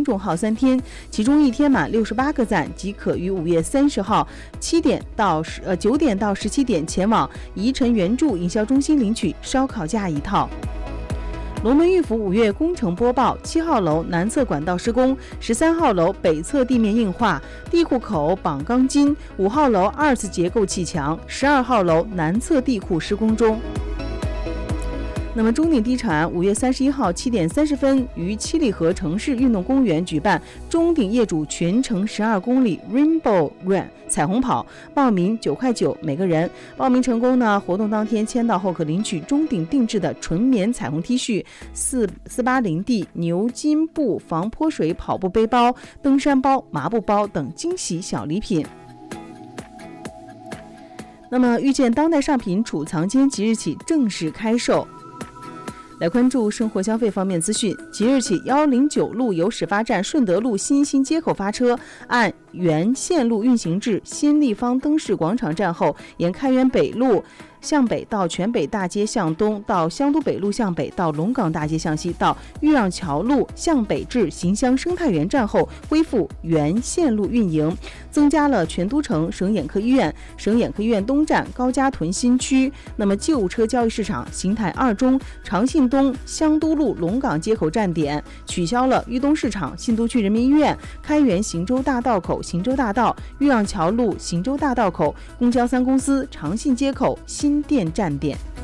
众号3天，其中1天满68个赞即可于5月30号9点到17点前往宜城原著营销中心领取烧烤架1套。龙门玉府5月工程播报：7号楼南侧管道施工，13号楼北侧地面硬化，地库口绑钢筋，5号楼2次结构砌墙，12号楼南侧地库施工中。那么中鼎地产5月31号7点30分于七里河城市运动公园举办中鼎业主全程12公里 Rainbow Run 彩虹跑，报名9块9每个人。报名成功呢，活动当天签到后可领取中鼎定制的纯棉彩虹 T 恤、480D 牛津布防泼水跑步背包、登山包、麻布包等惊喜小礼品。那么遇见当代上品储藏间即日起正式开售。来关注生活消费方面资讯，即日起109路由始发站顺德路新兴街口发车，按原线路运行至新立方灯饰广场站后，沿开元北路向北到全北大街向东，到香都北路向北到龙岗大街向西，到豫让桥路向北至邢乡生态园站后恢复原线路运营，增加了全都城省眼科医院、省眼科医院东站、高家屯新区。那么旧车交易市场、邢台2中、长信东、香都路龙岗街口站点，取消了豫东市场、信都区人民医院、开元邢州大道口、邢州大道、豫让桥路邢州大道口、公交3公司、长信街口新店站点。